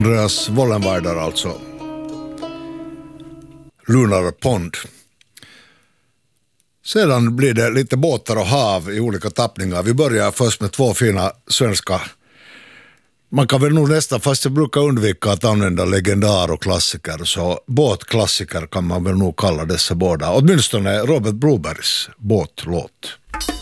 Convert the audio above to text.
Andreas Wollenweider alltså. Lunar Pond. Sedan blir det lite båtar och hav i olika tappningar. Vi börjar först med två fina svenska. Man kan väl nog nästan, fast jag brukar undvika att använda legendar och klassiker, så båtklassiker kan man väl nog kalla dessa båda. Åtminstone Robert Brobergs båtlåt.